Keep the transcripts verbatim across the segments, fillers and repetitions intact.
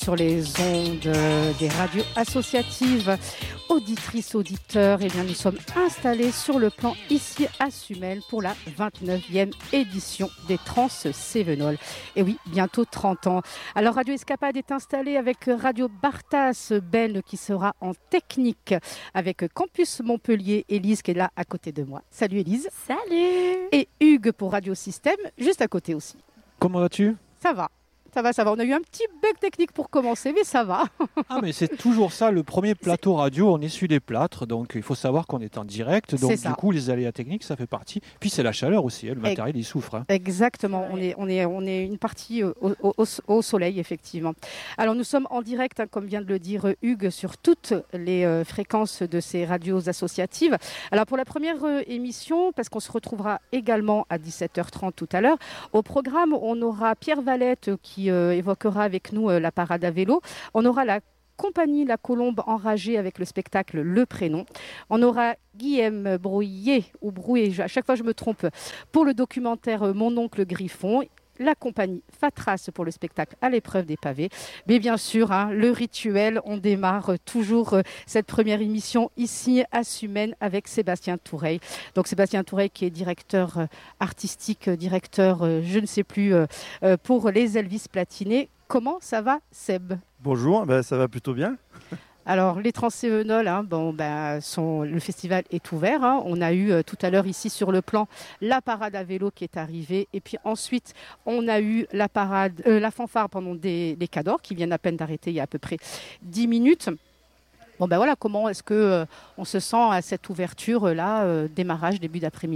sur les ondes euh, des radios associatives. Auditrices, auditeurs, eh bien, nous sommes installés sur le plan ici à Sumel pour la vingt-neuvième édition des Trans Cévenol. Et oui, bientôt trente ans. Alors Radio Escapade est installée avec Radio Bartas, Ben qui sera en technique, avec Campus Montpellier, Élise qui est là à côté de moi. Salut Élise. Salut. Et Hugues pour Radio Système, juste à côté aussi. Comment vas-tu ? Ça va. Ça va, ça va. On a eu un petit bug technique pour commencer, mais ça va. Ah, mais c'est toujours ça, le premier plateau radio, on essuie les plâtres, donc il faut savoir qu'on est en direct, donc du coup les aléas techniques, ça fait partie. Puis c'est la chaleur aussi, hein, le matériel il souffre. Hein. Exactement, on est, on, est, on est une partie au, au, au, au soleil, effectivement. Alors nous sommes en direct, hein, comme vient de le dire Hugues, sur toutes les euh, fréquences de ces radios associatives. Alors pour la première euh, émission, parce qu'on se retrouvera également à dix-sept heures trente tout à l'heure, au programme, on aura Pierre Valette qui qui euh, évoquera avec nous euh, la parade à vélo. On aura la compagnie La Colombe enragée avec le spectacle Le Prénom. On aura Guillaume Brouillet, ou Brouillet, à chaque fois je me trompe, pour le documentaire euh, Mon oncle Griffon. La compagnie Fatras pour le spectacle À l'épreuve des pavés. Mais bien sûr, hein, le rituel, on démarre toujours euh, cette première émission ici à Sumel avec Sébastien Toureille. Donc Sébastien Toureille qui est directeur euh, artistique, euh, directeur, euh, je ne sais plus, euh, euh, pour les Elvis Platinés. Comment ça va, Seb ? Bonjour, ben, ça va plutôt bien. Alors, les Trans Cévenol, hein, bon, ben, sont, le festival est ouvert. Hein. On a eu euh, tout à l'heure ici sur le plan la parade à vélo qui est arrivée. Et puis ensuite, on a eu la, parade, euh, la fanfare pendant des, des Cadors qui viennent à peine d'arrêter il y a à peu près dix minutes. Bon, ben voilà, comment est-ce qu'on euh, se sent à cette ouverture-là, euh, démarrage, début d'après-midi ?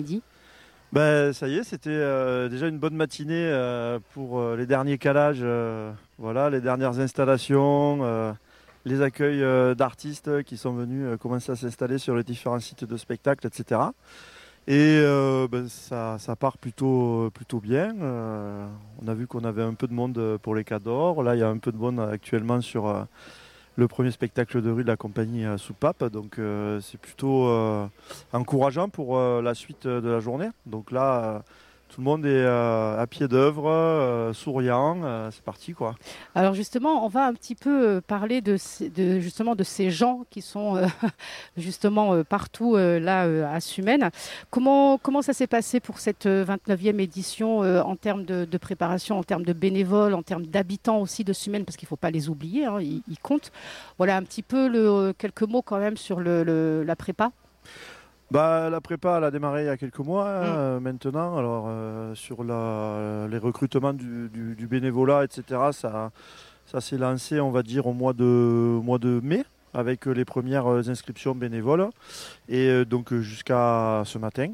Ben, ça y est, c'était euh, déjà une bonne matinée euh, pour euh, les derniers calages, euh, voilà, les dernières installations. Euh, les accueils euh, d'artistes qui sont venus euh, commencer à s'installer sur les différents sites de spectacle, et cetera. Et euh, ben, ça, ça part plutôt, plutôt bien. Euh, on a vu qu'on avait un peu de monde pour les Cadors. Là, il y a un peu de monde actuellement sur euh, le premier spectacle de rue de la compagnie euh, Soupape. Donc euh, c'est plutôt euh, encourageant pour euh, la suite de la journée. Donc là... Euh, tout le monde est euh, à pied d'œuvre, euh, souriant, euh, c'est parti quoi. Alors justement, on va un petit peu euh, parler de, de, justement, de ces gens qui sont euh, justement euh, partout euh, là euh, à Sumel. Comment, comment ça s'est passé pour cette vingt-neuvième édition euh, en termes de, de préparation, en termes de bénévoles, en termes d'habitants aussi de Sumel, parce qu'il ne faut pas les oublier, hein, ils, ils comptent. Voilà un petit peu le, quelques mots quand même sur le, le, la prépa. Bah, la prépa elle a démarré il y a quelques mois hein, mmh. euh, maintenant. Alors euh, sur la, les recrutements du, du, du bénévolat, et cetera. Ça, ça s'est lancé, on va dire, au mois de, au mois de mai avec les premières inscriptions bénévoles et euh, donc jusqu'à ce matin.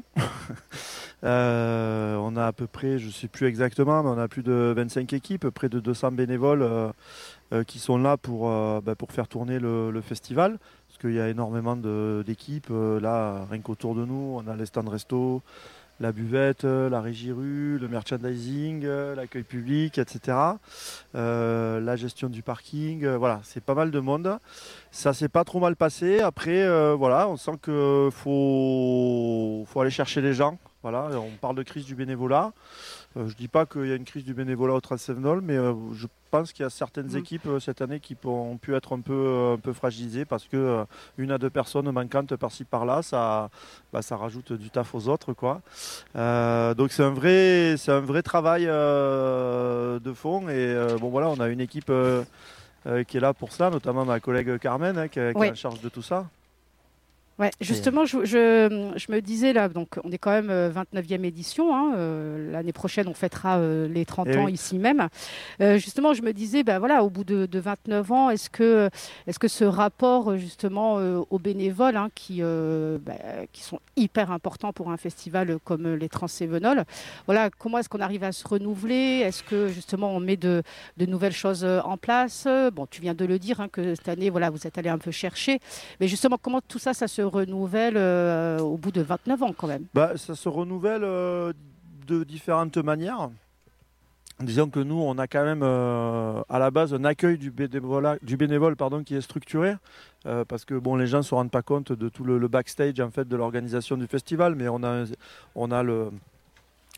euh, on a à peu près, je ne sais plus exactement, mais on a plus de vingt-cinq équipes, près de deux cents bénévoles euh, euh, qui sont là pour, euh, bah, pour faire tourner le, le festival. Qu'il y a énormément de, d'équipes. Euh, là, rien qu'autour de nous, on a les stands resto, la buvette, la régie rue, le merchandising, euh, l'accueil public, et cetera. Euh, la gestion du parking. Euh, voilà, c'est pas mal de monde. Ça s'est pas trop mal passé. Après, euh, voilà, on sent qu'il faut, faut aller chercher les gens. Voilà, on parle de crise du bénévolat. Euh, je ne dis pas qu'il y a une crise du bénévolat au Trans Cévenol, mais euh, je pense qu'il y a certaines mmh. équipes euh, cette année qui ont pu être un peu, euh, un peu fragilisées parce que euh, une à deux personnes manquantes par-ci par-là, ça, bah, ça rajoute du taf aux autres, quoi. Euh, donc c'est un vrai, c'est un vrai travail euh, de fond et euh, bon voilà, on a une équipe euh, euh, qui est là pour ça, notamment ma collègue Carmen hein, qui, qui oui. est en charge de tout ça. Ouais, justement, je, je, je me disais là, donc on est quand même vingt-neuvième édition. Hein, euh, l'année prochaine, on fêtera euh, les trente Et ans oui. ici même. Euh, justement, je me disais, ben voilà, au bout de, de vingt-neuf ans, est-ce que, est-ce que ce rapport justement euh, aux bénévoles, hein, qui, euh, ben, qui sont hyper importants pour un festival comme les Trans Cévenol, voilà, comment est-ce qu'on arrive à se renouveler ? Est-ce que justement on met de, de nouvelles choses en place ? Bon, tu viens de le dire, hein, que cette année, voilà, vous êtes allé un peu chercher, mais justement, comment tout ça, ça se renouvelle euh, au bout de vingt-neuf ans quand même. Bah, ça se renouvelle euh, de différentes manières. Disons que nous, on a quand même euh, à la base un accueil du, bénévolat, du bénévole pardon, qui est structuré, euh, parce que bon, les gens ne se rendent pas compte de tout le, le backstage en fait, de l'organisation du festival, mais on a, on a le,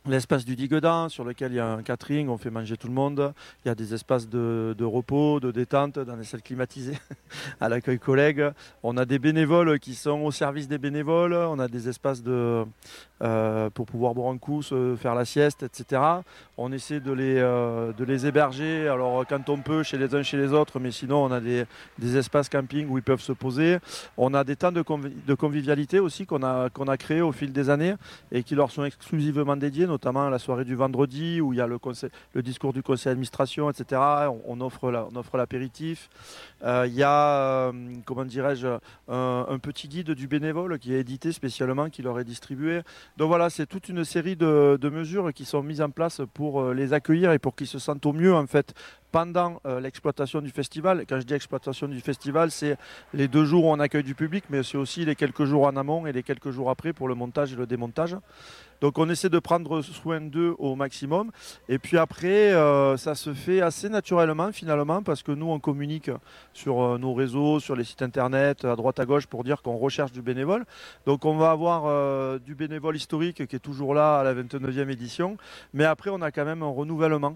l'espace du Diguedan sur lequel il y a un catering, on fait manger tout le monde. Il y a des espaces de, de repos, de détente dans les salles climatisées à l'accueil collègues. On a des bénévoles qui sont au service des bénévoles. On a des espaces de, euh, pour pouvoir boire un coup, se faire la sieste, et cetera. On essaie de les, euh, de les héberger, alors quand on peut, chez les uns, chez les autres, mais sinon on a des, des espaces camping où ils peuvent se poser. On a des temps de, convi- de convivialité aussi qu'on a, qu'on a créés au fil des années et qui leur sont exclusivement dédiés, notamment la soirée du vendredi où il y a le, conseil, le discours du conseil d'administration, et cetera. On, on offre la, on offre l'apéritif. Euh, il y a, euh, comment dirais-je, un, un petit guide du bénévole qui est édité spécialement, qui leur est distribué. Donc voilà, c'est toute une série de, de mesures qui sont mises en place pour les accueillir et pour qu'ils se sentent au mieux en fait pendant euh, l'exploitation du festival. Quand je dis exploitation du festival, c'est les deux jours où on accueille du public, mais c'est aussi les quelques jours en amont et les quelques jours après pour le montage et le démontage. Donc on essaie de prendre soin d'eux au maximum. Et puis après, euh, ça se fait assez naturellement finalement, parce que nous, on communique sur euh, nos réseaux, sur les sites internet, à droite à gauche, pour dire qu'on recherche du bénévole. Donc on va avoir euh, du bénévole historique qui est toujours là à la vingt-neuvième édition. Mais après, on a quand même un renouvellement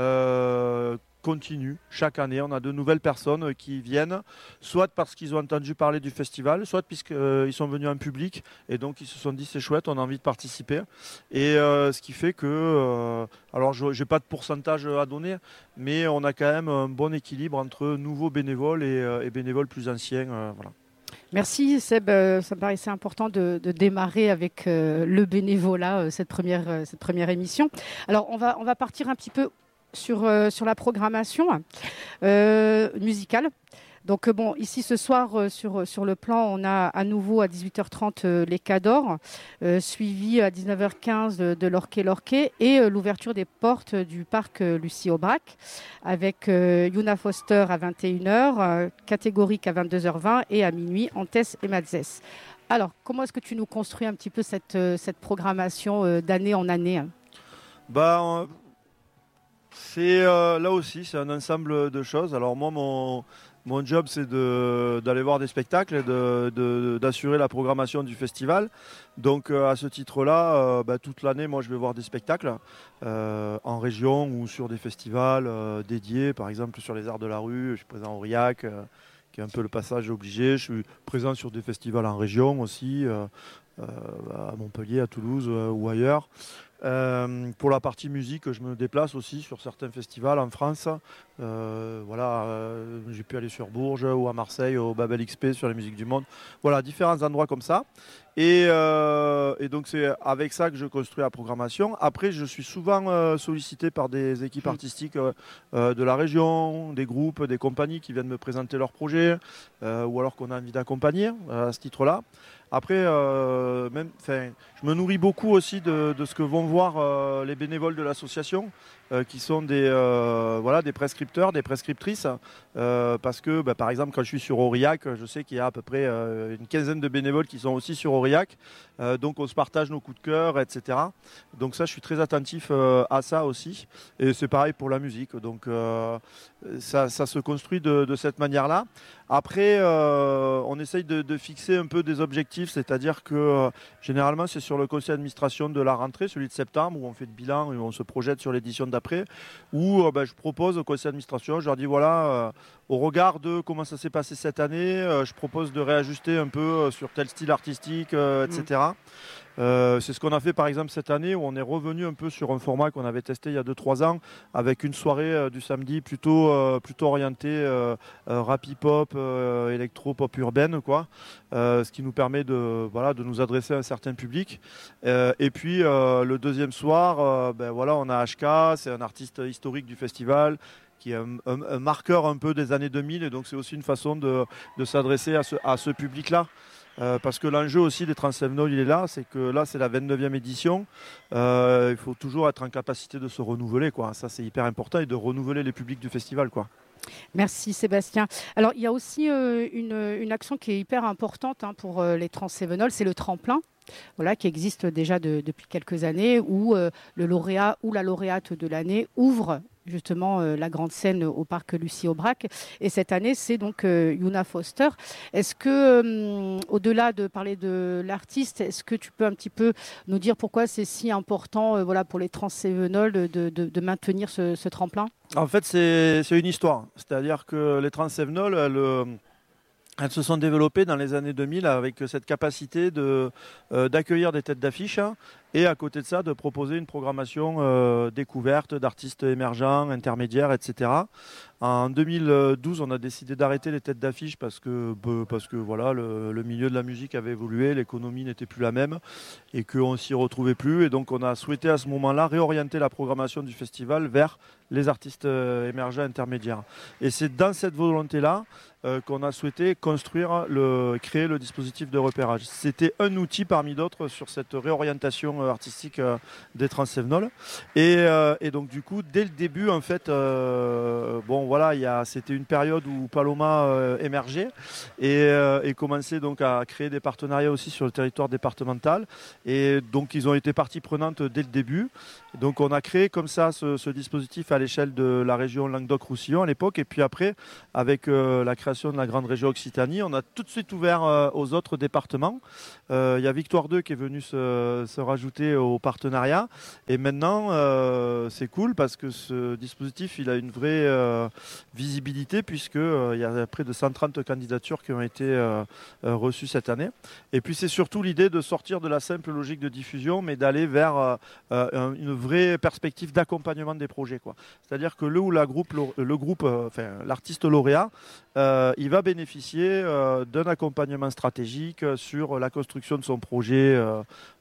euh, continue. Chaque année, on a de nouvelles personnes qui viennent, soit parce qu'ils ont entendu parler du festival, soit puisqu'ils euh, sont venus en public et donc ils se sont dit c'est chouette, on a envie de participer. Et euh, ce qui fait que, euh, alors je n'ai pas de pourcentage à donner, mais on a quand même un bon équilibre entre nouveaux bénévoles et, euh, et bénévoles plus anciens. Euh, voilà. Merci Seb, euh, ça me paraissait important de, de démarrer avec euh, le bénévolat, euh, cette, première, euh, cette première émission. Alors on va, on va partir un petit peu sur, euh, sur la programmation euh, musicale. Donc bon, ici ce soir euh, sur, sur le plan, on a à nouveau à dix-huit heures trente euh, les Cadors, euh, suivi à dix-neuf heures quinze de, de l'Orquet l'Orquet et euh, l'ouverture des portes du parc euh, Lucie Aubrac avec euh, Yuna Foster à vingt et une heures, euh, Catégorique à vingt-deux heures vingt et à minuit Antès et Matzès. Alors, comment est-ce que tu nous construis un petit peu cette, euh, cette programmation euh, d'année en année hein bah, on... C'est euh, là aussi, c'est un ensemble de choses. Alors moi, mon, mon job, c'est de, d'aller voir des spectacles et de, de, d'assurer la programmation du festival. Donc euh, à ce titre-là, euh, bah, toute l'année, moi, je vais voir des spectacles euh, en région ou sur des festivals euh, dédiés. Par exemple, sur les Arts de la Rue, je suis présent à Aurillac, euh, qui est un peu le passage obligé. Je suis présent sur des festivals en région aussi, euh, euh, à Montpellier, à Toulouse euh, ou ailleurs. Euh, pour la partie musique, je me déplace aussi sur certains festivals en France. Euh, voilà, euh, j'ai pu aller sur Bourges ou à Marseille au Babel X P sur les musiques du monde. Voilà, différents endroits comme ça. Et, euh, et donc c'est avec ça que je construis la programmation. Après, je suis souvent euh, sollicité par des équipes artistiques euh, euh, de la région, des groupes, des compagnies qui viennent me présenter leurs projets euh, ou alors qu'on a envie d'accompagner euh, à ce titre-là. Après, euh, même, je me nourris beaucoup aussi de, de ce que vont voir euh, les bénévoles de l'association, euh, qui sont des, euh, voilà, des prescripteurs, des prescriptrices. Euh, parce que, bah, par exemple, quand je suis sur Aurillac, je sais qu'il y a à peu près euh, une quinzaine de bénévoles qui sont aussi sur Aurillac. Euh, donc, on se partage nos coups de cœur, et cetera. Donc ça, je suis très attentif euh, à ça aussi. Et c'est pareil pour la musique. Donc, euh, ça, ça se construit de, de cette manière-là. Après, euh, on essaye de, de fixer un peu des objectifs, c'est-à-dire que euh, généralement c'est sur le conseil d'administration de la rentrée, celui de septembre, où on fait le bilan et où on se projette sur l'édition d'après, où euh, ben, je propose au conseil d'administration, je leur dis voilà, euh, au regard de comment ça s'est passé cette année, euh, je propose de réajuster un peu euh, sur tel style artistique, euh, et cetera. Mmh. Euh, c'est ce qu'on a fait par exemple cette année où on est revenu un peu sur un format qu'on avait testé il y a deux trois ans avec une soirée euh, du samedi plutôt, euh, plutôt orientée euh, euh, rap hip-hop, euh, électro-pop urbaine, quoi. Euh, ce qui nous permet de, voilà, de nous adresser à un certain public. Euh, et puis euh, le deuxième soir, euh, ben, voilà, on a H K, c'est un artiste historique du festival qui est un, un, un marqueur un peu des années deux mille et donc c'est aussi une façon de, de s'adresser à ce, à ce public-là. Euh, parce que l'enjeu aussi des Transsevenol, il est là, c'est que là c'est la vingt-neuvième édition, euh, il faut toujours être en capacité de se renouveler, quoi. Ça c'est hyper important et de renouveler les publics du festival, quoi. Merci Sébastien. Alors il y a aussi euh, une, une action qui est hyper importante hein, pour euh, les Transsevenol, c'est le tremplin. Voilà, qui existe déjà de, depuis quelques années où euh, le lauréat ou la lauréate de l'année ouvre justement euh, la grande scène au parc Lucie Aubrac. Et cette année, c'est donc euh, Yuna Foster. Est-ce que, euh, au-delà de parler de l'artiste, est-ce que tu peux un petit peu nous dire pourquoi c'est si important euh, voilà, pour les Trans-Cévenols de, de, de maintenir ce, ce tremplin ? En fait, c'est, c'est une histoire. C'est-à-dire que les Trans-Cévenols, elles, euh, elles se sont développées dans les années deux mille avec cette capacité de, euh, d'accueillir des têtes d'affiche, hein, et à côté de ça, de proposer une programmation euh, découverte d'artistes émergents, intermédiaires, et cetera. En deux mille douze, on a décidé d'arrêter les têtes d'affiche parce que, parce que voilà, le, le milieu de la musique avait évolué, l'économie n'était plus la même et qu'on ne s'y retrouvait plus. Et donc on a souhaité à ce moment-là réorienter la programmation du festival vers les artistes émergents intermédiaires. Et c'est dans cette volonté-là euh, qu'on a souhaité construire, le, créer le dispositif de repérage. C'était un outil parmi d'autres sur cette réorientation artistique euh, des Trans-Cévenols. Et, euh, et donc du coup, dès le début, en fait, euh, bon voilà, il y a, c'était une période où Paloma euh, émergeait et, euh, et commençait donc à créer des partenariats aussi sur le territoire départemental. Et donc ils ont été partie prenante dès le début. Donc on a créé comme ça ce, ce dispositif à l'échelle de la région Languedoc-Roussillon à l'époque. Et puis après, avec euh, la création de la grande région Occitanie, on a tout de suite ouvert euh, aux autres départements. Euh, il y a Victoire deux qui est venu se, se rajouter au partenariat. Et maintenant, euh, c'est cool parce que ce dispositif, il a une vraie euh, visibilité puisqu'il euh, y a près de cent trente candidatures qui ont été euh, euh, reçues cette année. Et puis c'est surtout l'idée de sortir de la simple logique de diffusion, mais d'aller vers euh, euh, une vraie perspective d'accompagnement des projets, quoi. C'est-à-dire que le ou la groupe, le, le groupe, euh, enfin l'artiste lauréat, euh, il va bénéficier euh, d'un accompagnement stratégique sur la construction de son projet euh,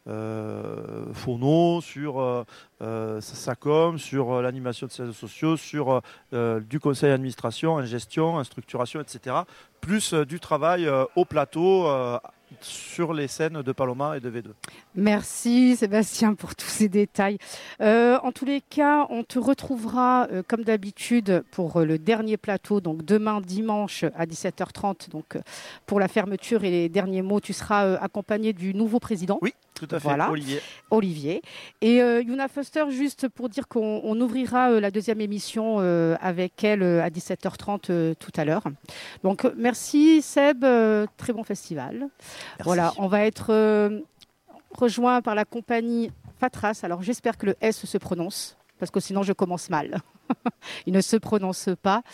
euh, phono, sur euh, euh, sa com, sur l'animation de ses réseaux sociaux, sur euh, du conseil d'administration, en gestion, en structuration, et cetera. Plus euh, du travail euh, au plateau euh, sur les scènes de Paloma et de V deux. Merci Sébastien pour tous ces détails. Euh, en tous les cas, on te retrouvera euh, comme d'habitude pour euh, le dernier plateau, donc demain dimanche à dix-sept heures trente, donc euh, pour la fermeture et les derniers mots. Tu seras euh, accompagné du nouveau président. Oui. Tout à fait, voilà. Olivier. Olivier. Et euh, Yuna Foster, juste pour dire qu'on on ouvrira euh, la deuxième émission euh, avec elle euh, à dix-sept heures trente euh, tout à l'heure. Donc merci Seb, euh, très bon festival. Merci. Voilà, on va être euh, rejoint par la compagnie Fatras. Alors j'espère que le S se prononce, parce que sinon je commence mal. Il ne se prononce pas.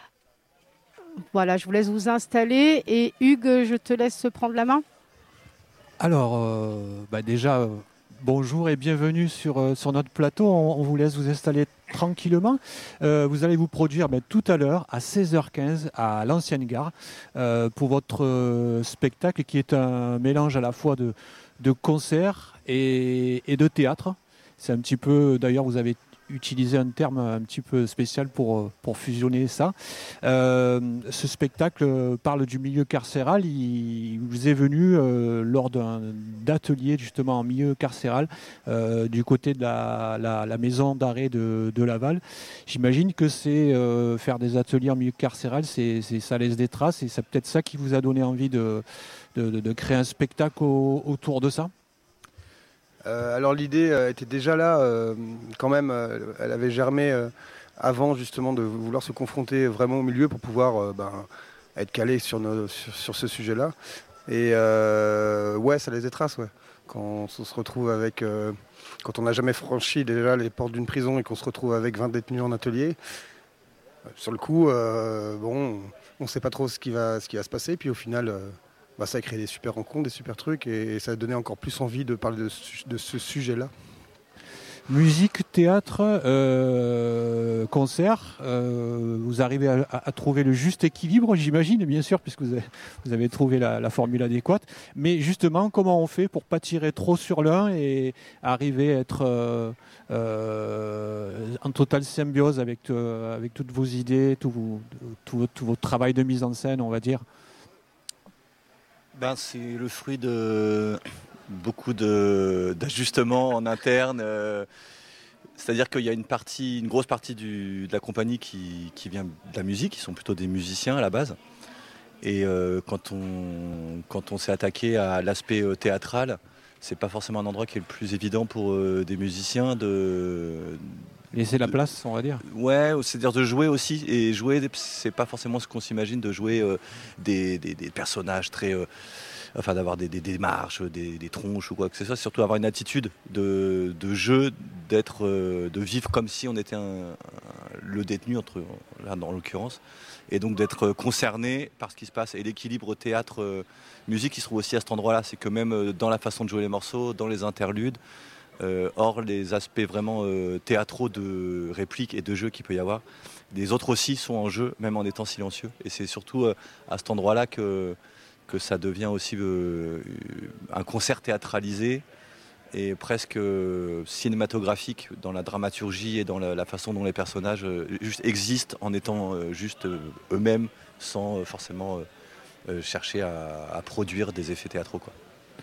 Voilà, je vous laisse vous installer. Et Hugues, je te laisse prendre la main. Alors, euh, bah déjà, euh, bonjour et bienvenue sur, euh, sur notre plateau. On, on vous laisse vous installer tranquillement. Euh, vous allez vous produire bah, tout à l'heure à seize heures quinze à l'Ancienne Gare euh, pour votre euh, spectacle qui est un mélange à la fois de, de concert et, et de théâtre. C'est un petit peu, d'ailleurs, vous avez utiliser un terme un petit peu spécial pour, pour fusionner ça. Euh, ce spectacle parle du milieu carcéral. Il, il vous est venu euh, lors d'un atelier justement en milieu carcéral euh, du côté de la, la, la maison d'arrêt de, de Laval. J'imagine que c'est euh, faire des ateliers en milieu carcéral, c'est, c'est, ça laisse des traces et c'est peut-être ça qui vous a donné envie de, de, de, de créer un spectacle au, autour de ça. Euh, alors l'idée euh, était déjà là, euh, quand même, euh, elle avait germé euh, avant justement de vouloir se confronter vraiment au milieu pour pouvoir euh, ben, être calé sur, nos, sur, sur ce sujet-là. Et euh, ouais, ça laisse des traces, ouais. Quand on se retrouve avec, euh, quand on n'a jamais franchi déjà les portes d'une prison et qu'on se retrouve avec vingt détenus en atelier, euh, sur le coup, euh, bon, on ne sait pas trop ce qui va, ce qui va se passer, puis au final... Euh, Bah, ça a créé des super rencontres, des super trucs et ça a donné encore plus envie de parler de ce, de ce sujet-là. Musique, théâtre, euh, concert, euh, vous arrivez à, à trouver le juste équilibre, j'imagine, bien sûr, puisque vous avez, vous avez trouvé la, la formule adéquate. Mais justement, comment on fait pour pas tirer trop sur l'un et arriver à être euh, euh, en totale symbiose avec, euh, avec toutes vos idées, tout, vos, tout, tout votre travail de mise en scène, on va dire? Ben, c'est le fruit de beaucoup de, d'ajustements en interne. Euh, c'est-à-dire qu'il y a une partie, une grosse partie du, de la compagnie qui, qui vient de la musique, qui sont plutôt des musiciens à la base. Et euh, quand on, quand on s'est attaqué à l'aspect euh, théâtral, c'est pas forcément un endroit qui est le plus évident pour euh, des musiciens de, Laisser la place, on va dire. Ouais, c'est-à-dire de jouer aussi. Et jouer, c'est pas forcément ce qu'on s'imagine de jouer euh, des, des, des personnages très. Euh, enfin, d'avoir des, des démarches, des, des tronches ou quoi que ce soit. Surtout avoir une attitude de, de jeu, d'être, euh, de vivre comme si on était un, un, le détenu, entre, là, dans l'occurrence. Et donc d'être concerné par ce qui se passe. Et l'équilibre théâtre-musique, il se trouve aussi à cet endroit-là. C'est que même dans la façon de jouer les morceaux, dans les interludes, euh, hors les aspects vraiment euh, théâtraux de répliques et de jeux qu'il peut y avoir, les autres aussi sont en jeu, même en étant silencieux. Et c'est surtout euh, à cet endroit-là que, que ça devient aussi euh, un concert théâtralisé et presque euh, cinématographique dans la dramaturgie et dans la, la façon dont les personnages euh, juste existent en étant euh, juste euh, eux-mêmes sans euh, forcément euh, euh, chercher à, à produire des effets théâtraux, quoi.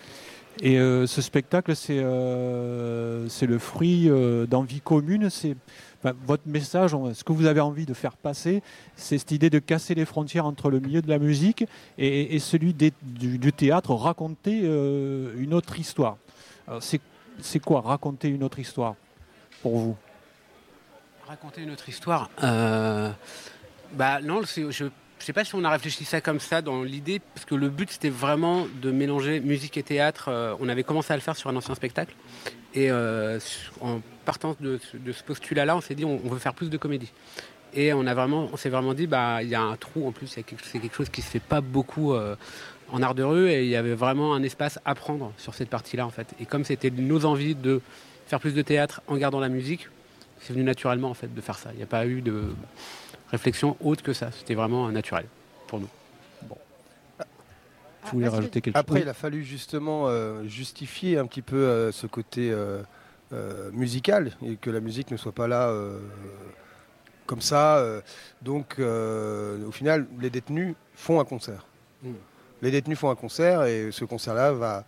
Et euh, ce spectacle, c'est, euh, c'est le fruit euh, d'envie commune. C'est, enfin, votre message, on, ce que vous avez envie de faire passer, c'est cette idée de casser les frontières entre le milieu de la musique et, et celui des, du, du théâtre, raconter euh, une autre histoire. Alors, c'est, c'est quoi raconter une autre histoire pour vous? Raconter une autre histoire euh, bah non, c'est, je ne sais pas si on a réfléchi ça comme ça dans l'idée, parce que le but c'était vraiment de mélanger musique et théâtre. Euh, on avait commencé à le faire sur un ancien spectacle, et euh, en partant de, de ce postulat-là, on s'est dit on, on veut faire plus de comédie. Et on, a vraiment, on s'est vraiment dit, bah, il y a un trou en plus, c'est quelque, c'est quelque chose qui ne se fait pas beaucoup euh, en art de rue, et il y avait vraiment un espace à prendre sur cette partie-là en fait. Et comme c'était nos envies de faire plus de théâtre en gardant la musique, c'est venu naturellement en fait de faire ça. Il n'y a pas eu de réflexion autre que ça, c'était vraiment naturel pour nous. Bon. Vous voulez rajouter quelque chose? Après, il a fallu justement euh, justifier un petit peu euh, ce côté euh, euh, musical, et que la musique ne soit pas là euh, comme ça. Euh, donc, euh, au final, les détenus font un concert. Mmh. Les détenus font un concert, et ce concert-là va,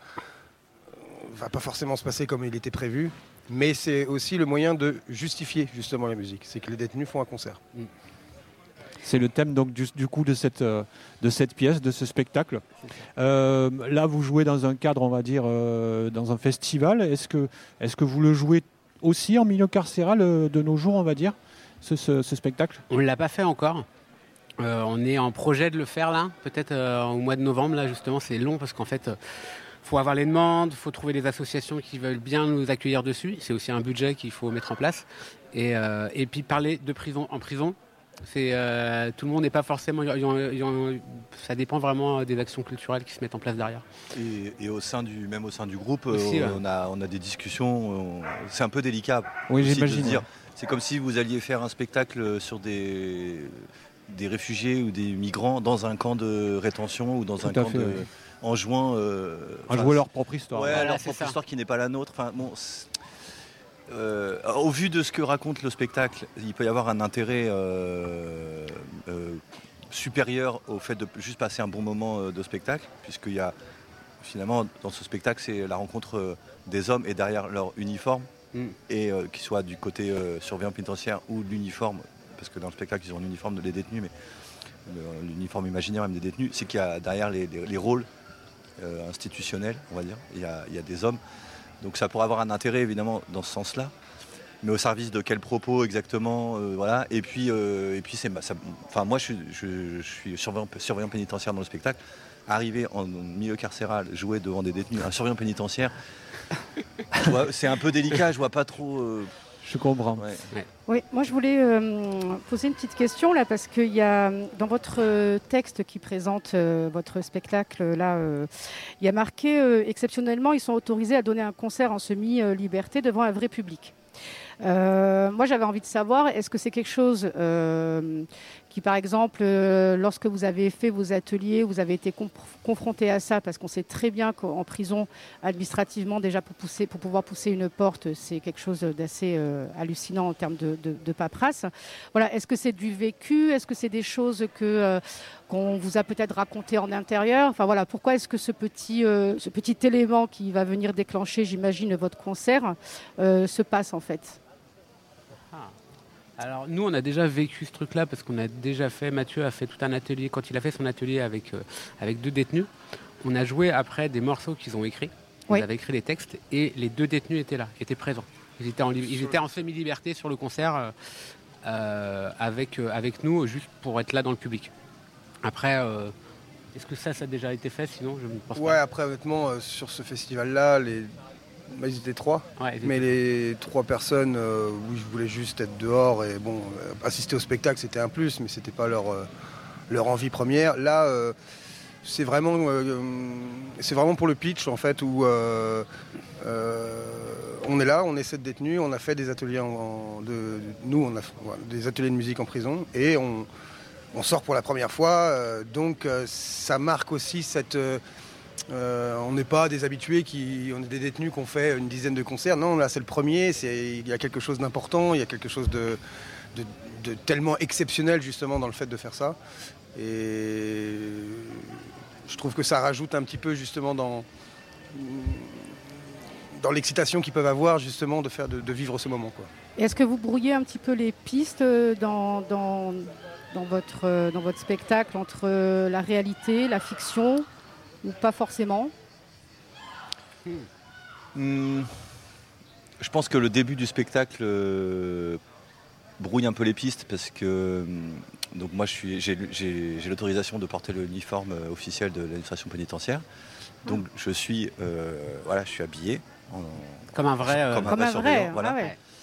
va pas forcément se passer comme il était prévu, mais c'est aussi le moyen de justifier justement la musique. C'est que les détenus font un concert. Mmh. C'est le thème donc du, du coup de cette, euh, de cette pièce, de ce spectacle. Euh, là, vous jouez dans un cadre, on va dire, euh, dans un festival. Est-ce que, est-ce que vous le jouez aussi en milieu carcéral euh, de nos jours, on va dire, ce, ce, ce spectacle? On ne l'a pas fait encore. Euh, on est en projet de le faire là, peut-être euh, au mois de novembre. Là, justement, c'est long parce qu'en fait, il euh, faut avoir les demandes, il faut trouver des associations qui veulent bien nous accueillir dessus. C'est aussi un budget qu'il faut mettre en place. Et, euh, et puis parler de prison en prison. C'est, euh, tout le monde n'est pas forcément... Y en, y en, ça dépend vraiment des actions culturelles qui se mettent en place derrière. Et, et au sein du, même au sein du groupe, aussi, on, ouais. a, on a des discussions. On, c'est un peu délicat. Oui, aussi j'imagine. De dire, c'est comme si vous alliez faire un spectacle sur des, des réfugiés ou des migrants dans un camp de rétention ou dans Tout un à camp fait, de... oui. En jouant... Euh, en jouant leur propre histoire. Ouais, voilà, leur c'est propre ça. histoire qui n'est pas la nôtre. Enfin, bon... Euh, au vu de ce que raconte le spectacle, il peut y avoir un intérêt euh, euh, supérieur au fait de juste passer un bon moment euh, de spectacle, puisqu'il y a finalement dans ce spectacle, c'est la rencontre euh, des hommes et derrière leur uniforme, mm. et euh, qu'ils soient du côté euh, surveillant pénitentiaire ou de l'uniforme, parce que dans le spectacle ils ont l'uniforme des détenus, mais le, l'uniforme imaginaire même des détenus, c'est qu'il y a derrière les, les, les rôles euh, institutionnels, on va dire, il y a, il y a des hommes. Donc ça pourrait avoir un intérêt évidemment dans ce sens-là, mais au service de quels propos exactement, euh, voilà. Et puis, euh, et puis c'est, ça, enfin moi je suis, je, je suis surveillant, surveillant pénitentiaire dans le spectacle. Arriver en milieu carcéral, jouer devant des détenus, un surveillant pénitentiaire, vois, c'est un peu délicat. Je vois pas trop. Euh... Je comprends. Ouais. Ouais. Oui, moi je voulais euh, poser une petite question là, parce qu'il y a dans votre texte qui présente euh, votre spectacle là, euh, il y a marqué euh, exceptionnellement ils sont autorisés à donner un concert en semi-liberté devant un vrai public. Euh, moi j'avais envie de savoir, est-ce que c'est quelque chose euh, qui par exemple euh, lorsque vous avez fait vos ateliers, vous avez été comp- confronté à ça, parce qu'on sait très bien qu'en prison administrativement déjà pour, pousser, pour pouvoir pousser une porte c'est quelque chose d'assez euh, hallucinant en termes de, de, de paperasse. Voilà, est-ce que c'est du vécu, est-ce que c'est des choses que, euh, qu'on vous a peut-être raconté en intérieur, enfin voilà, pourquoi est-ce que ce petit, euh, ce petit élément qui va venir déclencher j'imagine votre concert euh, se passe en fait? Alors nous on a déjà vécu ce truc là parce qu'on a déjà fait, Mathieu a fait tout un atelier, quand il a fait son atelier avec, euh, avec deux détenus, on a joué après des morceaux qu'ils ont écrits, ils oui. avaient écrit les textes et les deux détenus étaient là, étaient présents. Ils étaient en, ils étaient en semi-liberté sur le concert euh, euh, avec, euh, avec nous, juste pour être là dans le public. Après, euh, est-ce que ça, ça a déjà été fait? Sinon, je ne pense Ouais, pas. après, honnêtement, euh, sur ce festival-là, les... bah, ils étaient trois. Ouais, ils Mais étaient- les trois personnes, euh, oui, je voulais juste être dehors et bon, euh, assister au spectacle, c'était un plus, mais c'était pas leur, euh, leur envie première. Là, euh, c'est vraiment, euh, c'est vraiment pour le pitch en fait où euh, euh, on est là, on est sept détenus, on a fait des ateliers en, en- de, nous, on a fait, voilà, des ateliers de musique en prison et on, on sort pour la première fois. euh, donc euh, ça marque aussi cette euh, euh, on n'est pas des habitués, qui, on est des détenus qui ont fait une dizaine de concerts. Non, là c'est le premier, c'est, il y a quelque chose d'important, il y a quelque chose de, de, de tellement exceptionnel justement dans le fait de faire ça. Et je trouve que ça rajoute un petit peu justement dans, dans l'excitation qu'ils peuvent avoir justement de, faire, de, de vivre ce moment, quoi. Et est-ce que vous brouillez un petit peu les pistes euh, dans, dans, dans, votre, euh, dans votre spectacle entre euh, la réalité, la fiction, ou pas forcément? Hmm, Je pense que le début du spectacle euh, brouille un peu les pistes parce que hum, donc moi je suis, j'ai, j'ai- j'ai l'autorisation de porter l'uniforme euh, officiel de l'administration pénitentiaire. Donc je suis, euh, voilà, je suis habillé en- Comme un vrai. euh, comme un Comme vrai un surveillant, vrai, voilà. ah ouais.